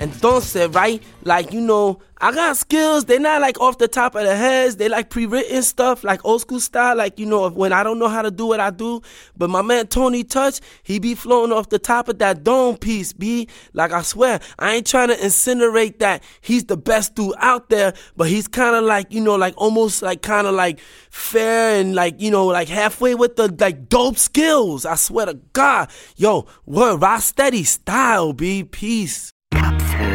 Entonces, right? Like, you know, I got skills. They're not like off the top of the heads. They like pre-written stuff, like old school style. Like, you know, when I don't know how to do what I do. But my man Tony Touch, he be floating off the top of that dome piece, B. Like, I swear, I ain't trying to incinerate that he's the best dude out there, but he's kind of like, you know, like almost like kind of like fair and like, you know, like halfway with the like dope skills. I swear to God. Yo, word, rock steady style, B. Peace.